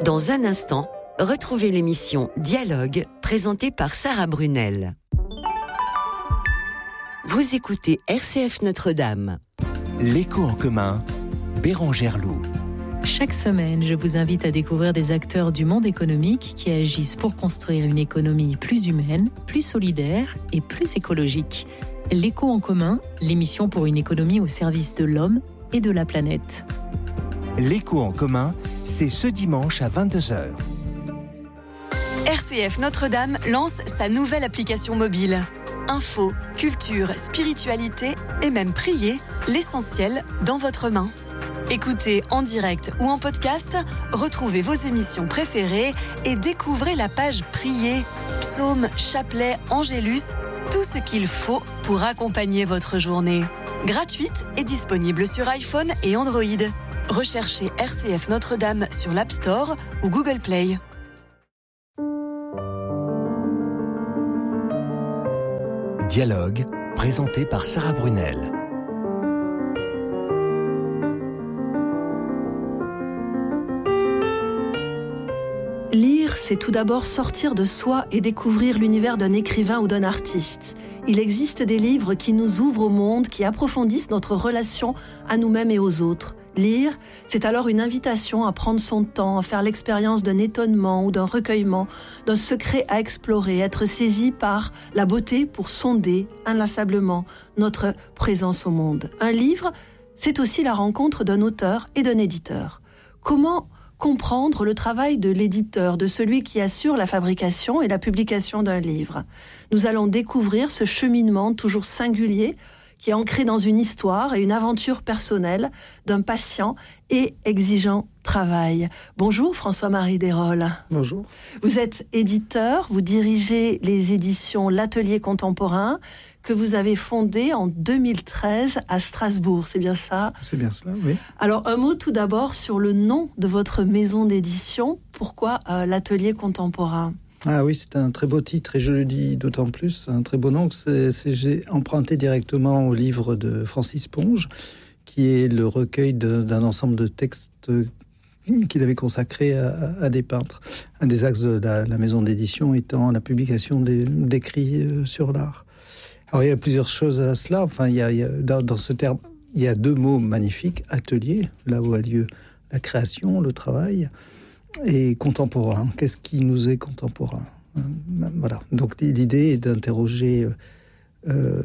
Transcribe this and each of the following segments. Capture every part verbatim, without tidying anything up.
Dans un instant, retrouvez l'émission Dialogue, présentée par Sarah Brunel. Vous écoutez R C F Notre-Dame. L'écho en commun, Bérangère Loup. Chaque semaine, je vous invite à découvrir des acteurs du monde économique qui agissent pour construire une économie plus humaine, plus solidaire et plus écologique. L'écho en commun, l'émission pour une économie au service de l'homme et de la planète. L'écho en commun, c'est ce dimanche à vingt-deux heures. R C F Notre-Dame lance sa nouvelle application mobile. Info, culture, spiritualité et même prier, l'essentiel dans votre main. Écoutez en direct ou en podcast, retrouvez vos émissions préférées et découvrez la page Prier, psaumes, chapelets, angélus, tout ce qu'il faut pour accompagner votre journée. Gratuite et disponible sur iPhone et Android. Recherchez R C F Notre-Dame sur l'App Store ou Google Play. Dialogue, présenté par Sarah Brunel. Lire, c'est tout d'abord sortir de soi et découvrir l'univers d'un écrivain ou d'un artiste. Il existe des livres qui nous ouvrent au monde, qui approfondissent notre relation à nous-mêmes et aux autres. Lire, c'est alors une invitation à prendre son temps, à faire l'expérience d'un étonnement ou d'un recueillement, d'un secret à explorer, être saisi par la beauté pour sonder inlassablement notre présence au monde. Un livre, c'est aussi la rencontre d'un auteur et d'un éditeur. Comment comprendre le travail de l'éditeur, de celui qui assure la fabrication et la publication d'un livre? Nous allons découvrir ce cheminement toujours singulier qui est ancré dans une histoire et une aventure personnelle d'un patient et exigeant travail. Bonjour François-Marie Desrolles. Bonjour. Vous êtes éditeur, vous dirigez les éditions L'Atelier Contemporain que vous avez fondé en deux mille treize à Strasbourg, c'est bien ça? C'est bien cela, oui. Alors un mot tout d'abord sur le nom de votre maison d'édition. Pourquoi euh, L'Atelier Contemporain? Ah oui, c'est un très beau titre et je le dis d'autant plus, un très beau nom que c'est, c'est, j'ai emprunté directement au livre de Francis Ponge, qui est le recueil de, d'un ensemble de textes qu'il avait consacré à, à des peintres. Un des axes de la, la maison d'édition étant la publication des, d'écrits sur l'art. Alors il y a plusieurs choses à cela. Enfin, il y a, il y a dans, dans ce terme, il y a deux mots magnifiques: atelier, là où a lieu la création, le travail. Et contemporain, qu'est-ce qui nous est contemporain? Voilà. Donc l'idée est d'interroger euh,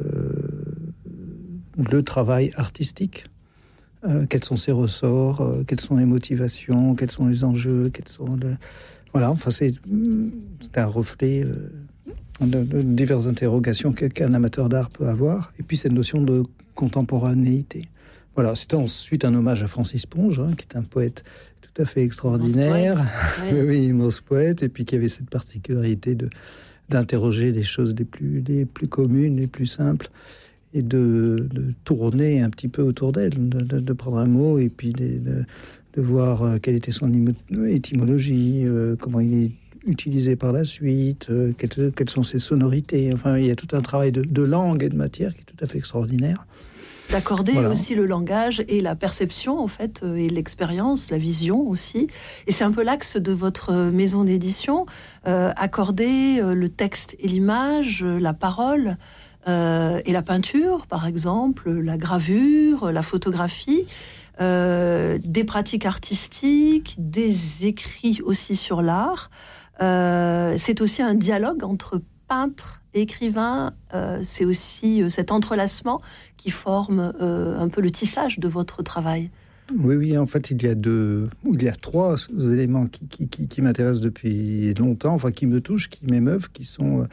le travail artistique. Euh, quels sont ses ressorts? euh, Quelles sont les motivations? Quels sont les enjeux? Quels sont le... Voilà. Enfin, c'est, c'est un reflet euh, de, de diverses interrogations qu'un amateur d'art peut avoir. Et puis cette notion de contemporanéité. Voilà. C'était ensuite un hommage à Francis Ponge, hein, qui est un poète tout à fait extraordinaire, oui. oui, immense poète, et puis qui avait cette particularité de d'interroger les choses les plus les plus communes, les plus simples, et de, de tourner un petit peu autour d'elles, de, de, de prendre un mot et puis de, de, de voir quelle était son étymologie, euh, comment il est utilisé par la suite, euh, quelles, quelles sont ses sonorités. Enfin, il y a tout un travail de, de langue et de matière qui est tout à fait extraordinaire. D'accorder voilà. aussi le langage et la perception, en fait, et l'expérience, la vision aussi. Et c'est un peu l'axe de votre maison d'édition, euh, accorder le texte et l'image, la parole euh, et la peinture, par exemple, la gravure, la photographie, euh, des pratiques artistiques, des écrits aussi sur l'art. Euh, c'est aussi un dialogue entre peintres, écrivains, euh, c'est aussi euh, cet entrelacement qui forme euh, un peu le tissage de votre travail. Oui, oui, en fait, il y a deux, il y a trois éléments qui, qui, qui, qui m'intéressent depuis longtemps, enfin qui me touchent, qui m'émeuvent, qui sont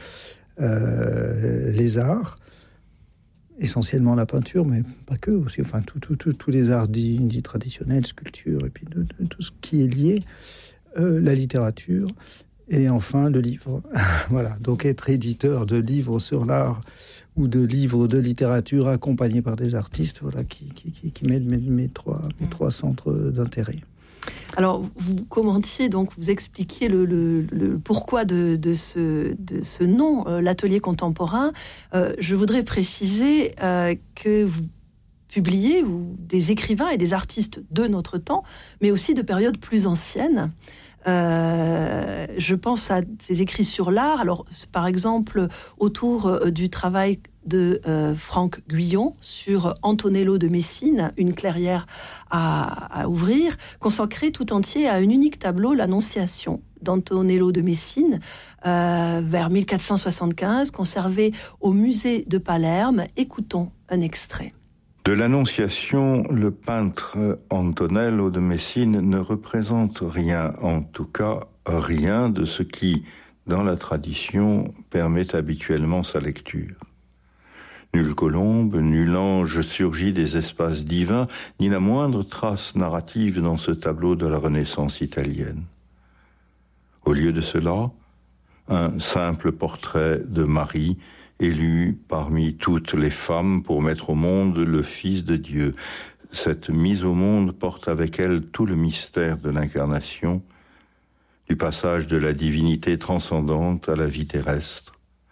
euh, les arts, essentiellement la peinture, mais pas que aussi, enfin tout, tout, tout, tous les arts dits, dits traditionnels, sculpture, et puis de, de, tout ce qui est lié, euh, la littérature. Et enfin, le livre. Voilà. Donc, être éditeur de livres sur l'art ou de livres de littérature accompagnés par des artistes, voilà, qui, qui, qui, qui mettent mes, mes, trois, mes trois centres d'intérêt. Alors, vous commentiez, donc, vous expliquiez le, le, le pourquoi de, de, ce, de ce nom, euh, l'Atelier Contemporain. Euh, je voudrais préciser euh, que vous publiez vous, des écrivains et des artistes de notre temps, mais aussi de périodes plus anciennes. Euh, je pense à ses écrits sur l'art. Alors, par exemple, autour euh, du travail de euh, Franck Guyon sur Antonello de Messine, une clairière à, à ouvrir, consacré tout entier à un unique tableau, l'Annonciation d'Antonello de Messine, euh, vers mille quatre cent soixante-quinze, conservé au musée de Palerme. Écoutons un extrait. De l'Annonciation, le peintre Antonello de Messine ne représente rien, en tout cas rien de ce qui, dans la tradition, permet habituellement sa lecture. Nulle colombe, nul ange surgit des espaces divins, ni la moindre trace narrative dans ce tableau de la Renaissance italienne. Au lieu de cela, un simple portrait de Marie, élu parmi toutes les femmes pour mettre au monde le Fils de Dieu. Cette mise au monde porte avec elle tout le mystère de l'incarnation, du passage de la divinité transcendante à la vie terrestre.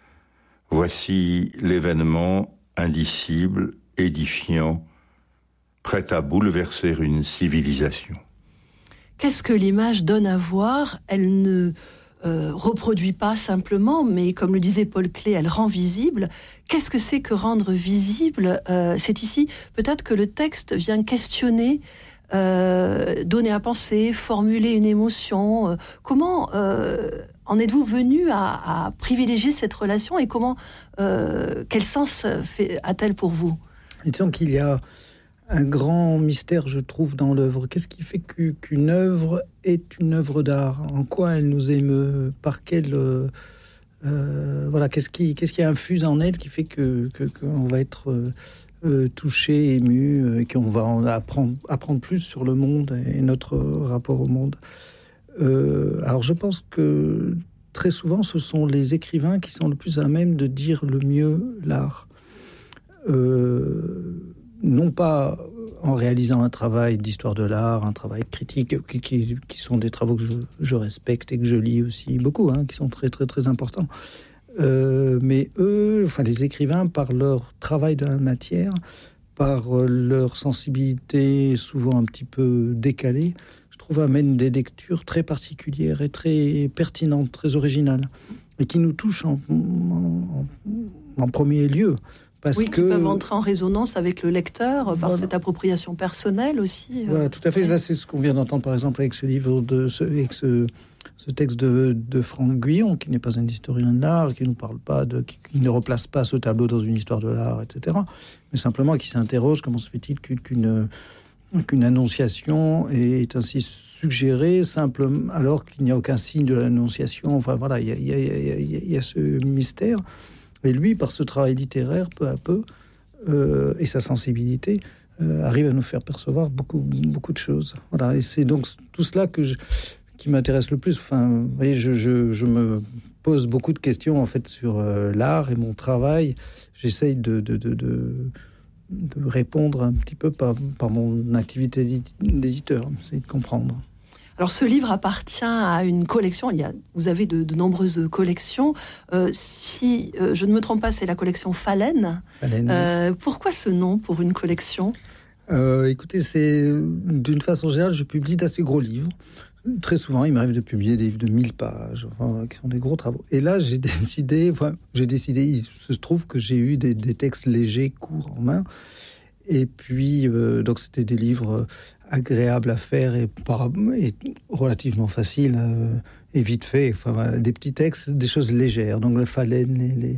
Voici l'événement indicible, édifiant, prêt à bouleverser une civilisation. Qu'est-ce que l'image donne à voir ? Elle ne Euh, reproduit pas simplement, mais comme le disait Paul Klee, elle rend visible. Qu'est-ce que c'est que rendre visible ? euh, C'est ici peut-être que le texte vient questionner, euh, donner à penser, formuler une émotion. Euh, comment euh, en êtes-vous venu à, à privilégier cette relation et comment, euh, quel sens fait, a-t-elle pour vous ? Disons qu'il y a un grand mystère, je trouve, dans l'œuvre. Qu'est-ce qui fait que, qu'une œuvre est une œuvre d'art ? En quoi elle nous émeut ? Par quelle euh, euh, voilà, qu'est-ce qui, qu'est-ce qui infuse en elle qui fait que, que qu'on va être euh, euh, touché, ému, euh, et qu'on va en apprendre, apprendre plus sur le monde et notre rapport au monde. Euh, alors, je pense que très souvent, ce sont les écrivains qui sont le plus à même de dire le mieux l'art. Euh, non pas en réalisant un travail d'histoire de l'art, un travail critique, qui, qui, qui sont des travaux que je, je respecte et que je lis aussi beaucoup, hein, qui sont très très très importants. Euh, mais eux, enfin les écrivains, par leur travail de la matière, par leur sensibilité souvent un petit peu décalée, je trouve amènent des lectures très particulières et très pertinentes, très originales, et qui nous touchent en, en, en premier lieu. Parce oui, que... qui peuvent entrer en résonance avec le lecteur par voilà. cette appropriation personnelle aussi. Voilà, tout à fait. Oui. Là, c'est ce qu'on vient d'entendre, par exemple, avec ce livre, de ce, avec ce, ce texte de, de Franck Guyon, qui n'est pas un historien de l'art, qui ne parle pas de, qui, qui ne replace pas ce tableau dans une histoire de l'art, et cetera. Mais simplement qui s'interroge comment se fait-il qu'une, qu'une annonciation est ainsi suggérée, simplement, alors qu'il n'y a aucun signe de l'annonciation. Enfin voilà, il y a, il y a, il y a, il y a ce mystère. Et lui, par ce travail littéraire, peu à peu, euh, et sa sensibilité, euh, arrive à nous faire percevoir beaucoup, beaucoup de choses. Voilà, et c'est donc tout cela que je, qui m'intéresse le plus. Enfin, vous voyez, je, je, je me pose beaucoup de questions en fait sur euh, l'art et mon travail. J'essaye de, de, de, de, de répondre un petit peu par, par mon activité d'éditeur, essayer de comprendre. Alors, ce livre appartient à une collection. Il y a, vous avez de, de nombreuses collections. Euh, si euh, je ne me trompe pas, c'est la collection Phalène. Phalène. Euh, pourquoi ce nom pour une collection ? euh, Écoutez, c'est d'une façon générale, je publie d'assez gros livres. Très souvent, il m'arrive de publier des livres de mille pages, enfin, qui sont des gros travaux. Et là, j'ai décidé, enfin, j'ai décidé. Il se trouve que j'ai eu des, des textes légers, courts en main. Et puis, euh, donc, c'était des livres agréables à faire et, par, et relativement faciles euh, et vite fait. Enfin, voilà, des petits textes, des choses légères. Donc, le phalène, les, les,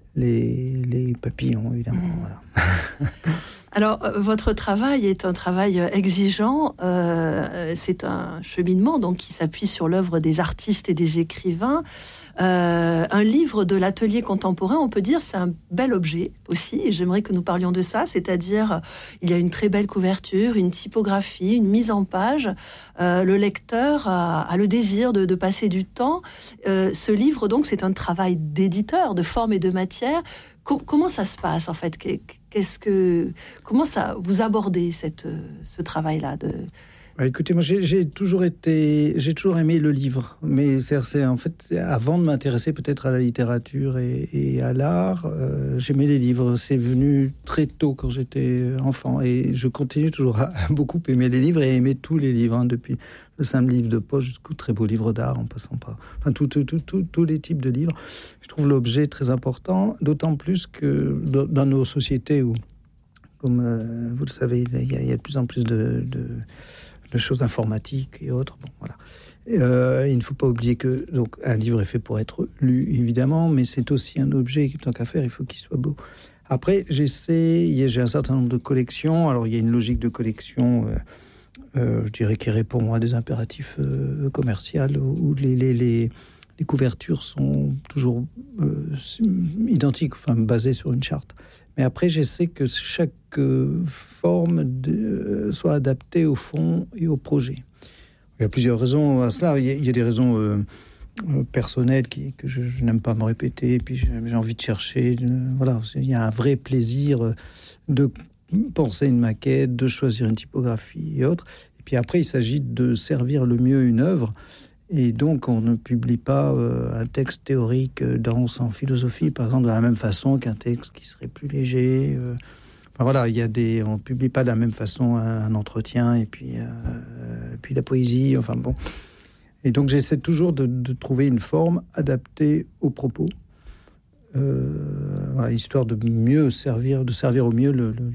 les, les papillons, évidemment. Mmh. Voilà. Alors, euh, votre travail est un travail exigeant. Euh, c'est un cheminement donc, qui s'appuie sur l'œuvre des artistes et des écrivains. Euh, un livre de l'atelier contemporain, on peut dire, c'est un bel objet aussi. Et j'aimerais que nous parlions de ça. C'est-à-dire, il y a une très belle couverture, une typographie, une mise en page. Euh, le lecteur a, a le désir de, de passer du temps. Euh, ce livre, donc, c'est un travail d'éditeur, de forme et de matière. Comment ça se passe en fait ? Qu'est-ce que, comment ça vous abordez cette, ce travail-là de... Bah, écoutez, moi j'ai, j'ai toujours été, j'ai toujours aimé le livre, mais c'est, c'est en fait avant de m'intéresser peut-être à la littérature et, et à l'art, euh, j'aimais les livres. C'est venu très tôt quand j'étais enfant et je continue toujours à, à beaucoup aimer les livres et aimer tous les livres hein, depuis le simple livre de poche jusqu'au très beau livre d'art, en passant par... Enfin, tous tout, tout, tout, tous les types de livres. Je trouve l'objet très important, d'autant plus que dans nos sociétés où, comme euh, vous le savez, il y, a, il y a de plus en plus de, de, de choses informatiques et autres. Bon, voilà. Euh, il ne faut pas oublier que donc, un livre est fait pour être lu, évidemment, mais c'est aussi un objet, tant qu'à faire, il faut qu'il soit beau. Après, j'essaie, j'ai un certain nombre de collections. Alors, il y a une logique de collection, euh, euh, je dirais, qui répond à des impératifs euh, commerciaux, où les, les, les, les couvertures sont toujours euh, identiques, enfin, basées sur une charte. Mais après, j'essaie que chaque euh, forme de, euh, soit adaptée au fond et au projet. Il y a plusieurs raisons à cela. Il y a, il y a des raisons... Euh, personnel qui, que je, je n'aime pas me répéter, et puis j'ai, j'ai envie de chercher, de, voilà, il y a un vrai plaisir de penser une maquette, de choisir une typographie et autres, et puis après il s'agit de servir le mieux une œuvre, et donc on ne publie pas euh, un texte théorique dense en philosophie, par exemple, de la même façon qu'un texte qui serait plus léger. euh, Enfin, voilà, il y a des, on ne publie pas de la même façon un, un entretien, et puis, euh, et puis la poésie, enfin bon. Et donc, j'essaie toujours de, de trouver une forme adaptée aux propos, euh, voilà, histoire de mieux servir, de servir au mieux le, le,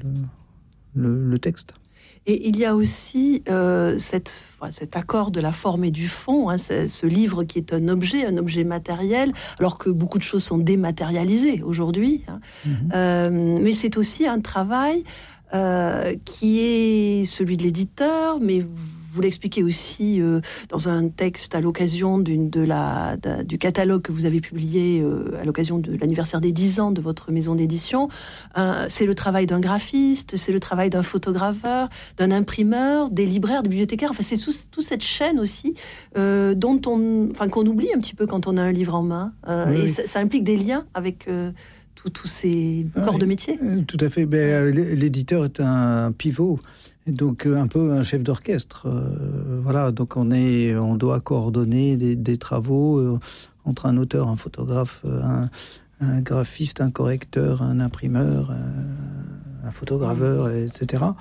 le, le texte. Et il y a aussi euh, cette, cet accord de la forme et du fond, hein, ce, ce livre qui est un objet, un objet matériel, alors que beaucoup de choses sont dématérialisées aujourd'hui. Hein. Mm-hmm. Euh, mais c'est aussi un travail euh, qui est celui de l'éditeur, mais vous l'expliquez aussi euh, dans un texte à l'occasion d'une, de la, de, du catalogue que vous avez publié euh, à l'occasion de l'anniversaire des dix ans de votre maison d'édition. Euh, c'est le travail d'un graphiste, c'est le travail d'un photograveur, d'un imprimeur, des libraires, des bibliothécaires. Enfin, c'est toute tout cette chaîne aussi euh, dont on, enfin, qu'on oublie un petit peu quand on a un livre en main. Euh, oui, et oui. Ça, ça implique des liens avec euh, tous ces corps oui, de métier. Tout à fait. Ben, l'éditeur est un pivot. Donc un peu un chef d'orchestre, euh, voilà. Donc on est, on doit coordonner des, des travaux euh, entre un auteur, un photographe, un, un graphiste, un correcteur, un imprimeur, un, un photograveur, et cetera.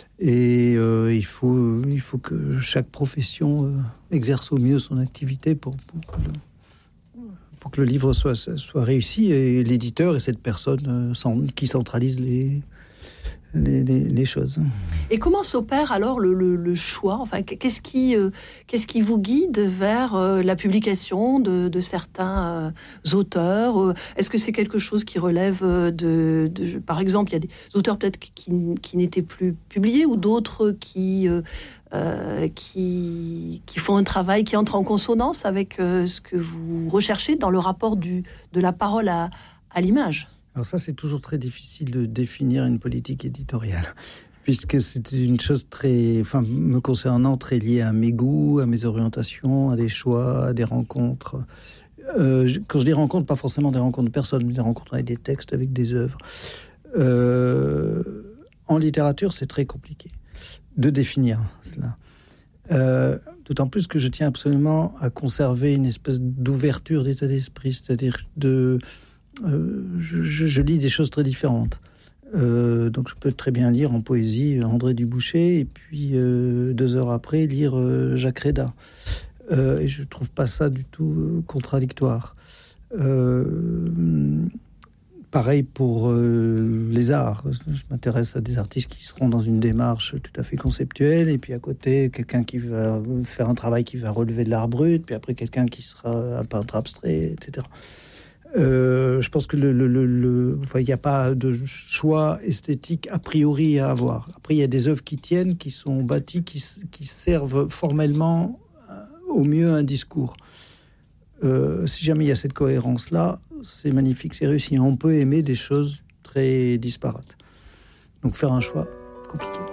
Et euh, il faut, il faut que chaque profession euh, exerce au mieux son activité pour, pour que le, pour que le livre soit, soit réussi. Et l'éditeur est cette personne euh, qui centralise les Les, les, les choses. Et comment s'opère alors le, le, le choix ? Enfin, qu'est-ce qui, euh, qu'est-ce qui vous guide vers euh, la publication de, de certains euh, auteurs ? euh, Est-ce que c'est quelque chose qui relève de, de... Par exemple, il y a des auteurs peut-être qui, qui n'étaient plus publiés ou d'autres qui, euh, euh, qui, qui font un travail qui entre en consonance avec euh, ce que vous recherchez dans le rapport du, de la parole à, à l'image ? Alors ça, c'est toujours très difficile de définir une politique éditoriale, puisque c'est une chose très, enfin, me concernant, très liée à mes goûts, à mes orientations, à des choix, à des rencontres. Euh, quand je dis rencontres, pas forcément des rencontres de personnes, mais des rencontres avec des textes, avec des œuvres. Euh, en littérature, c'est très compliqué de définir cela. Euh, d'autant plus que je tiens absolument à conserver une espèce d'ouverture d'état d'esprit, c'est-à-dire de... Euh, je, je, je lis des choses très différentes. Euh, donc je peux très bien lire en poésie André Duboucher et puis euh, deux heures après lire euh, Jacques Réda. Euh, et je trouve pas ça du tout euh, contradictoire. Euh, pareil pour euh, les arts. Je m'intéresse à des artistes qui seront dans une démarche tout à fait conceptuelle, et puis à côté quelqu'un qui va faire un travail qui va relever de l'art brut, puis après quelqu'un qui sera un peintre abstrait, et cetera. Euh, je pense que le, le, le, le enfin, il n'y a pas de choix esthétique a priori à avoir. Après, il y a des œuvres qui tiennent, qui sont bâties, qui, qui servent formellement au mieux un discours. Euh, si jamais il y a cette cohérence-là, c'est magnifique, c'est réussi. On peut aimer des choses très disparates. Donc faire un choix compliqué.